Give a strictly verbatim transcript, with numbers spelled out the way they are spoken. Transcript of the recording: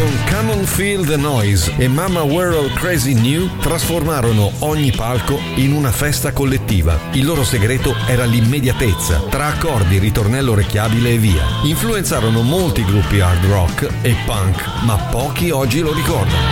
con Come On Feel the Noise e Mama We're All Crazy New trasformarono ogni palco in una festa collettiva. Il loro segreto era l'immediatezza, tra accordi, ritornello orecchiabile e via. Influenzarono molti gruppi hard rock e punk, ma pochi oggi lo ricordano.